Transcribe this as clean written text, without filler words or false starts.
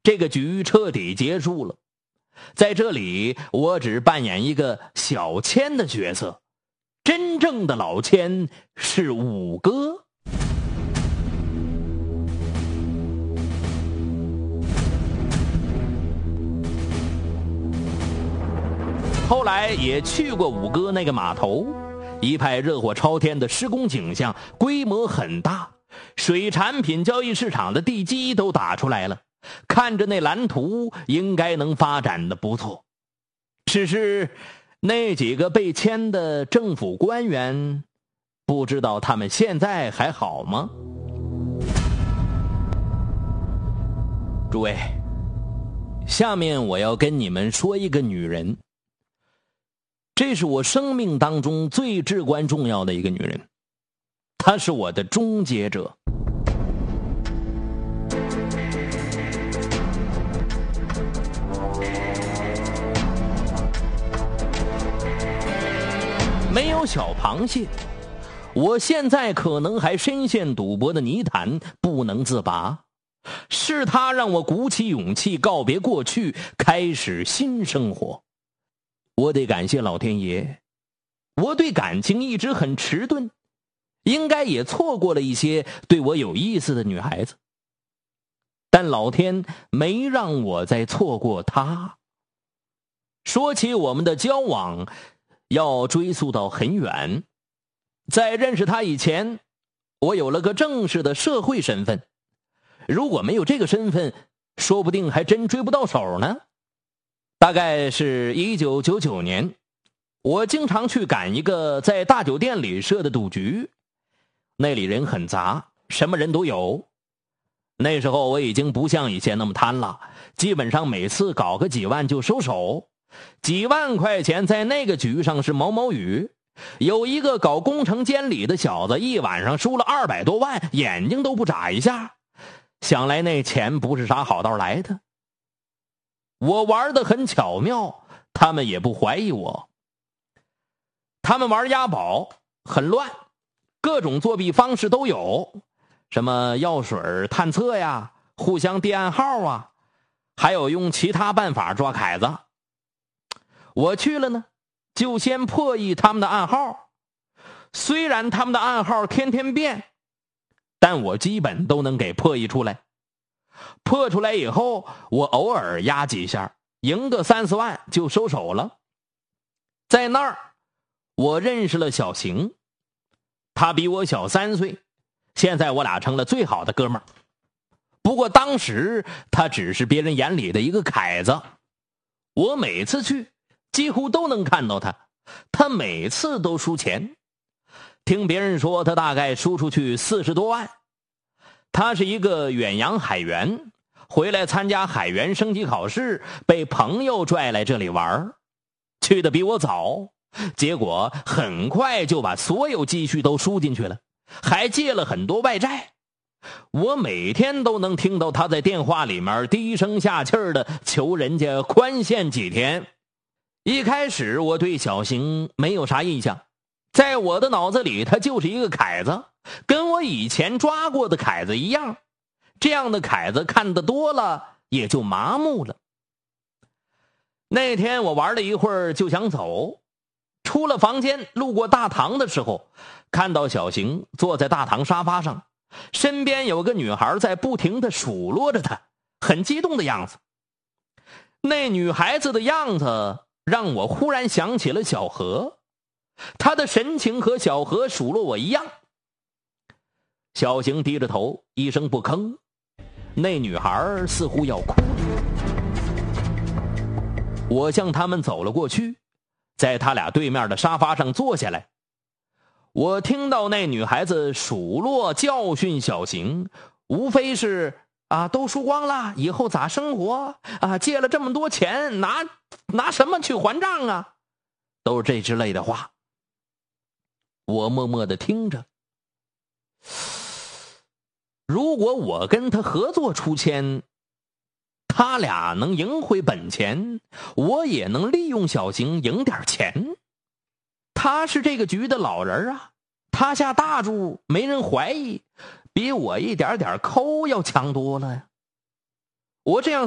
这个局彻底结束了。在这里，我只扮演一个小千的角色，真正的老千是五哥。后来也去过五哥那个码头，一派热火朝天的施工景象，规模很大，水产品交易市场的地基都打出来了，看着那蓝图应该能发展的不错。只是那几个被签的政府官员，不知道他们现在还好吗？诸位，下面我要跟你们说一个女人，这是我生命当中最至关重要的一个女人，她是我的终结者。没有小螃蟹，我现在可能还深陷赌博的泥潭不能自拔，是她让我鼓起勇气告别过去，开始新生活。我得感谢老天爷，我对感情一直很迟钝，应该也错过了一些对我有意思的女孩子，但老天没让我再错过她。说起我们的交往，要追溯到很远。在认识她以前，我有了个正式的社会身份，如果没有这个身份，说不定还真追不到手呢。大概是1999年，我经常去赶一个在大酒店里设的赌局，那里人很杂，什么人都有。那时候我已经不像以前那么贪了，基本上每次搞个几万就收手，几万块钱在那个局上是毛毛雨。有一个搞工程监理的小子一晚上输了200多万，眼睛都不眨一下，想来那钱不是啥好道来的。我玩得很巧妙，他们也不怀疑我。他们玩押宝很乱，各种作弊方式都有，什么药水探测呀，互相递暗号啊，还有用其他办法抓凯子。我去了呢，就先破译他们的暗号，虽然他们的暗号天天变，但我基本都能给破译出来。破出来以后，我偶尔压几下，赢个3-4万就收手了。在那儿，我认识了小邢，他比我小3岁，现在我俩成了最好的哥们儿。不过当时他只是别人眼里的一个凯子，我每次去几乎都能看到他，他每次都输钱。听别人说他大概输出去40多万。他是一个远洋海员，回来参加海员升级考试，被朋友拽来这里玩，去的比我早，结果很快就把所有积蓄都输进去了，还借了很多外债。我每天都能听到他在电话里面低声下气的求人家宽限几天。一开始我对小邢没有啥印象，在我的脑子里他就是一个凯子，跟我以前抓过的凯子一样，这样的凯子看得多了也就麻木了。那天我玩了一会儿就想走，出了房间路过大堂的时候，看到小邢坐在大堂沙发上，身边有个女孩在不停地数落着他，很激动的样子。那女孩子的样子让我忽然想起了小何，她的神情和小何数落我一样。小邢低着头一声不吭，那女孩似乎要哭。我向他们走了过去，在他俩对面的沙发上坐下来。我听到那女孩子数落教训小邢，无非是都输光了，以后咋生活借了这么多钱，拿什么去还账啊？都是这之类的话。我默默地听着。如果我跟他合作出千，他俩能赢回本钱，我也能利用小邢赢点钱。他是这个局的老人啊，他下大注没人怀疑，比我一点点抠要强多了呀。我这样